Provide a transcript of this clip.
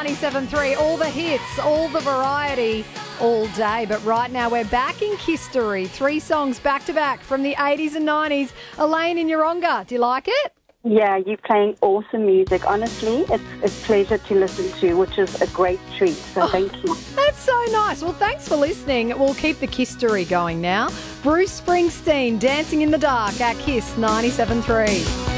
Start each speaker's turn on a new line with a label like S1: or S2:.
S1: 97.3. All the hits, all the variety, all day. But right now we're back in history. 3 songs back to back from the 80s and 90s. Elaine in Yeronga, do you like it?
S2: Yeah, you're playing awesome music. Honestly, it's a pleasure to listen to, which is a great treat. So thank you.
S1: That's so nice. Well, thanks for listening. We'll keep the history going now. Bruce Springsteen, Dancing in the Dark at KISS 97.3.